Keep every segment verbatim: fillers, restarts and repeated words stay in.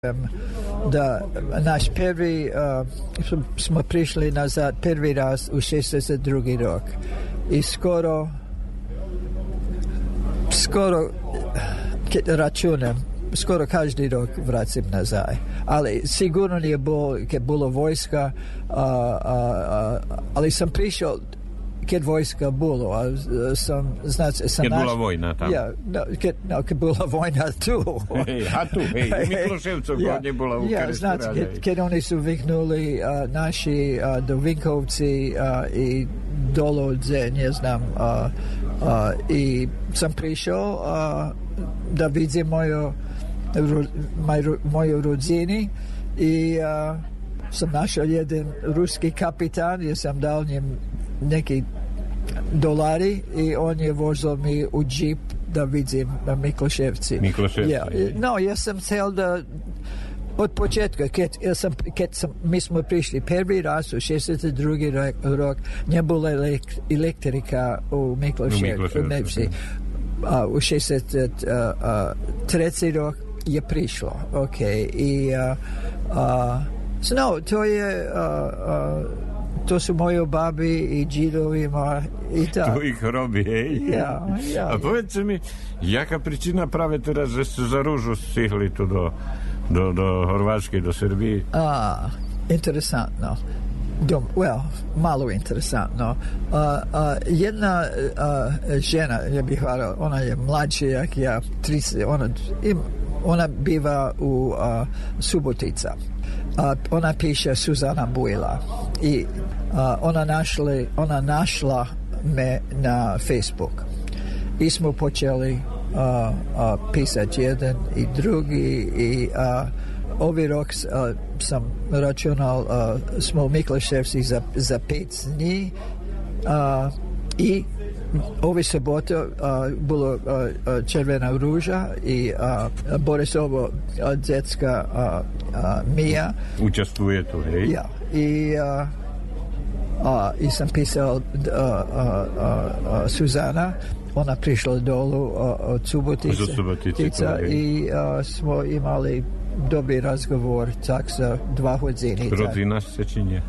da naš prvi uh, smo prišli nazad prvi raz u šezdeset drugi rok i skoro skoro računam skoro každý rok vracim nazaj, ali sigurno je bilo kad bilo vojska, uh, uh, uh, ali sam prišao kad vojska bilo, a sam znači sam kad bila vojna tamo. Ja, no, kad no, kad bila vojna tu. Hej, a tu, hej, u Mikloševcu ja, god je bila u ja, znači, kad, kad oni su viknuli uh, naši uh, do Vinkovci uh, i Dolodze, ne znam, uh, uh, i sam prišao uh, da vidim moju ro, moj, moju rodzini i uh, sam našao jedan ruski kapitan, jer sam dao njem neki dolari i on je vozio mi u džip da vidim na Mikloševci. Mikloševci. Ja, no, ja sam htio da od početka, kad, ja sam, kad sam, mi smo prišli prvi raz u šezdeset drugi rok, nije bila elektrika u Mikloševci. A u šezdeset treći rok je prišlo. Ok. I uh, uh, so no, to je uh, uh, to su moji babi i džidovima i tako. To ih robi, hej. Ja, ja. A povedz mi, jaka pričina prave teraz, že ste za ružu stihli tu do, do, do Horvačke, do Srbije? A, interesantno. Dom, well, malo interesantno. Uh, uh, jedna uh, žena, ja bih hvala, ona je mlađa jak ja, trideset, ona, im, ona biva u uh, Subotica. Uh, ona piše Suzana Bujla i uh, ona, našli, ona našla me na Facebook i smo počeli uh, uh, pisati jedan i drugi i uh, ovi rok uh, sam računal uh, smo u Mikloševci za, za pet dni uh, i ove sobote uh, bilo uh, Červena ruža i uh, Borisovo uh, djecka uh, uh, Mija učestvuje tu, hej? Ja, i uh, uh, i sam pisao uh, uh, uh, Suzana, ona prišla dolu uh, od Subotice i uh, smo imali dobri razgovor tak za dva hodiny. Rodina se činje?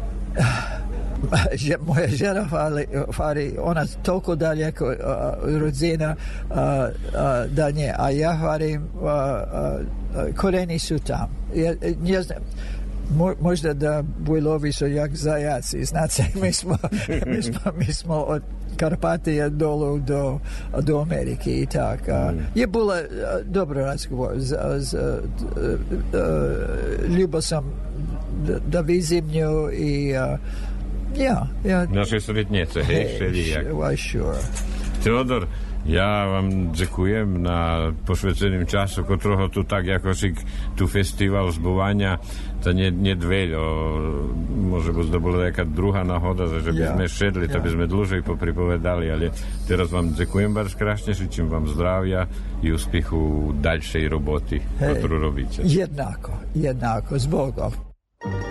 Moja žena fari, fari ona toliko daleko uh, rodzina uh, uh, da nje, a ja farim uh, uh, koreni su tam. Ja, ne znam, mo, možda da Bujlovi su jak zajaci, znate, mi smo, mi smo, mi smo od Karpatije dolu do, do Amerike i tako. Mm. Je bilo uh, dobro razgovor. Z, z, uh, uh, ljubao sam da, da vidim nju i uh, ja, ja. Naše sretnice, hej, všelijak. Why sure. Teodor, ja vám ďakujem na posveceným času, kotroho tu tak, ako si tu festival zbuvania, to nie, nie dveľo, môže byť, to bola nejaká druhá náhoda, že by ja. sme šedli, ja. to by sme dlhšie popripovedali, ale teraz vám ďakujem bardzo krásne, žičím vám zdravia i úspechu ďalšej roboty, hey, ktorú robíte. Jednako, jednako, s Bogom.